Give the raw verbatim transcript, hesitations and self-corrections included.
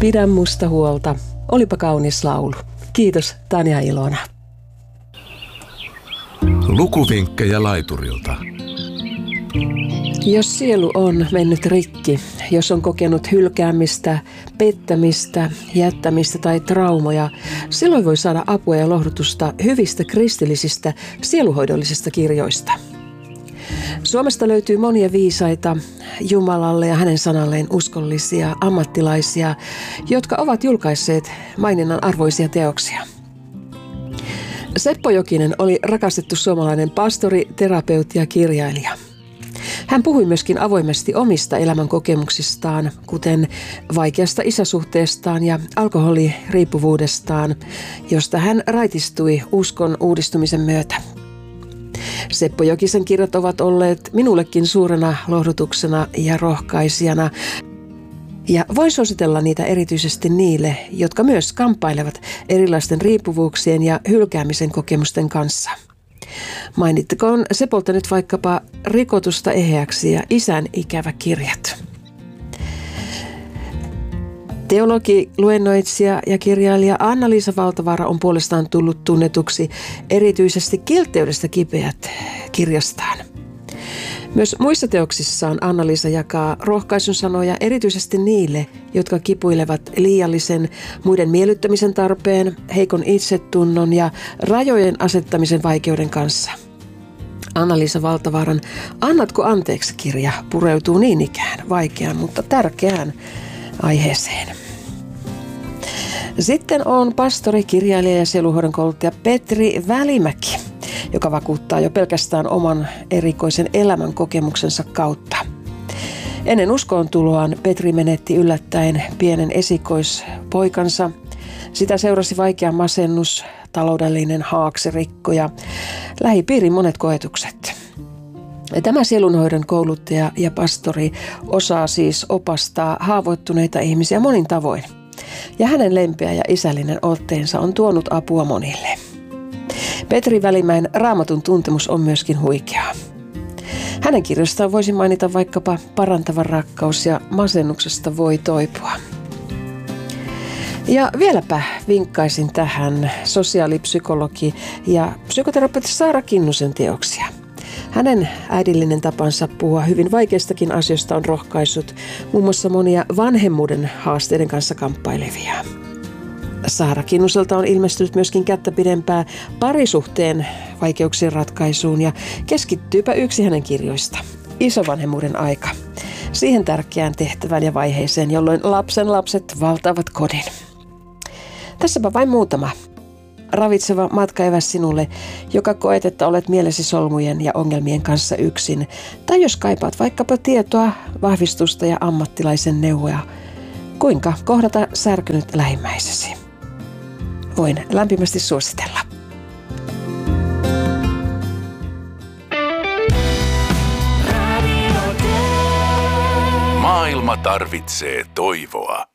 Pidä musta huolta. Olipa kaunis laulu. Kiitos Tanja Ilona. Lukuvinkkejä laiturilta. Jos sielu on mennyt rikki, jos on kokenut hylkäämistä, pettämistä, jättämistä tai traumoja, silloin voi saada apua ja lohdutusta hyvistä kristillisistä sieluhoidollisista kirjoista. Suomesta löytyy monia viisaita, Jumalalle ja hänen sanalleen uskollisia ammattilaisia, jotka ovat julkaisseet maininnan arvoisia teoksia. Seppo Jokinen oli rakastettu suomalainen pastori, terapeutti ja kirjailija. Hän puhui myöskin avoimesti omista elämänkokemuksistaan, kuten vaikeasta isäsuhteestaan ja alkoholiriippuvuudestaan, josta hän raitistui uskon uudistumisen myötä. Seppo Jokisen kirjat ovat olleet minullekin suurena lohdutuksena ja rohkaisijana, ja voin suositella niitä erityisesti niille, jotka myös kamppailevat erilaisten riippuvuuksien ja hylkäämisen kokemusten kanssa. Mainittakoon Sepolta nyt vaikkapa Rikotusta eheäksi ja Isän ikävä kirjat. Teologi, luennoitsija ja kirjailija Anna-Liisa Valtavaara on puolestaan tullut tunnetuksi erityisesti Kiltteydestä kipeät kirjastaan. Myös muissa teoksissaan Anna-Liisa jakaa rohkaisun sanoja erityisesti niille, jotka kipuilevat liiallisen muiden miellyttämisen tarpeen, heikon itsetunnon ja rajojen asettamisen vaikeuden kanssa. Anna-Liisa Valtavaaran Annatko anteeksi -kirja pureutuu niin ikään vaikeaan, mutta tärkeään aiheeseen. Sitten on pastori, kirjailija ja sieluhoidon kouluttaja Petri Välimäki, joka vakuuttaa jo pelkästään oman erikoisen elämän kokemuksensa kautta. Ennen uskoon tuloaan Petri menetti yllättäen pienen esikoispoikansa. Sitä seurasi vaikea masennus, taloudellinen haaksirikko ja lähipiirin monet koetukset. Tämä sielunhoidon kouluttaja ja pastori osaa siis opastaa haavoittuneita ihmisiä monin tavoin. Ja hänen lempeä ja isällinen otteensa on tuonut apua monille. Petri Välimäen Raamatun tuntemus on myöskin huikeaa. Hänen kirjastaan voisi mainita vaikkapa Parantava rakkaus ja Masennuksesta voi toipua. Ja vieläpä vinkkaisin tähän sosiaalipsykologi ja psykoterapeutti Saara Kinnusen teoksia. Hänen äidillinen tapansa puhua hyvin vaikeistakin asioista on rohkaissut muun muassa monia vanhemmuuden haasteiden kanssa kamppailevia. Saara Kinnuselta on ilmestynyt myöskin kättä pidempää parisuhteen vaikeuksien ratkaisuun ja keskittyypä yksi hänen kirjoista, Isovanhemmuuden aika, siihen tärkeään tehtävään ja vaiheeseen, jolloin lapsen lapset valtaavat kodin. Tässäpä vain muutama ravitseva matkaeväs sinulle, joka koet, että olet mielesi solmujen ja ongelmien kanssa yksin, tai jos kaipaat vaikkapa tietoa, vahvistusta ja ammattilaisen neuvoa, kuinka kohdata särkynyt lähimmäisesi. Voin lämpimästi suositella. Maailma tarvitsee toivoa.